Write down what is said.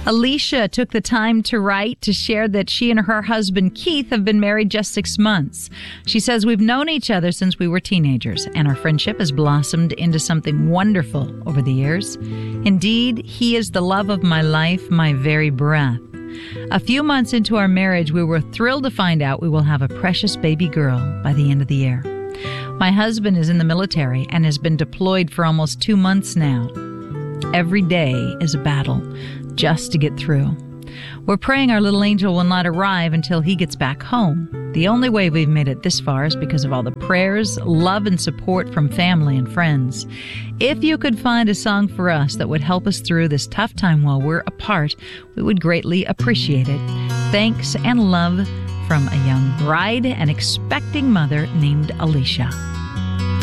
Alicia took the time to write to share that she and her husband Keith have been married just 6 months. She says, we've known each other since we were teenagers, and our friendship has blossomed into something wonderful over the years. Indeed, he is the love of my life, my very breath. A few months into our marriage, we were thrilled to find out we will have a precious baby girl by the end of the year. My husband is in the military and has been deployed for almost 2 months now. Every day is a battle just to get through. We're praying our little angel will not arrive until he gets back home. The only way we've made it this far is because of all the prayers, love, and support from family and friends. If you could find a song for us that would help us through this tough time while we're apart, we would greatly appreciate it. Thanks and love from a young bride and expecting mother named Alicia.